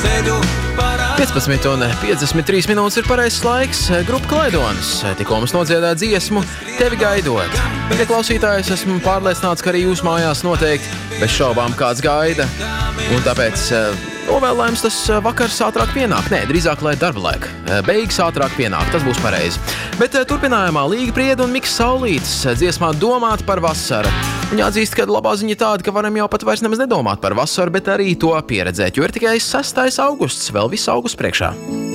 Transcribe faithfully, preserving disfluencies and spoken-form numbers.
piecpadsmit un piecdesmit trīs minūtes ir pareizs laiks. Grupa Klaidonis tikko mums nodziedāja dziesmu Tevi gaidot. Ja klausītājs, esmu pārliecināts, ka arī jūs mājās noteikti bez šaubām kāds gaida. Un tāpēc novēlējums tas vakars ātrāk pienāk. Nē, drīzāk, lai darba laika beigas ātrāk pienāk. Tas būs pareizi. Bet turpinājumā Līga Prieda un Miks Saulītis dziesmā Domāt par vasaru. Un jāatzīst, ka labā ziņa tāda, ka varam jau pat vairs nemaz nedomāt par vasaru, bet arī to pieredzēt, jo ir tikai sestais augusts, vēl visu augustu priekšā.